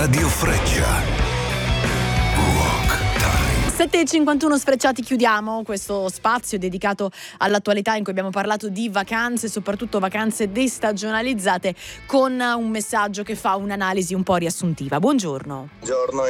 Radio Freccia. Rock Time. 7:51 Sfrecciati, chiudiamo questo spazio dedicato all'attualità in cui abbiamo parlato di vacanze, soprattutto vacanze destagionalizzate, con un messaggio che fa un'analisi un po' riassuntiva. Buongiorno. Buongiorno,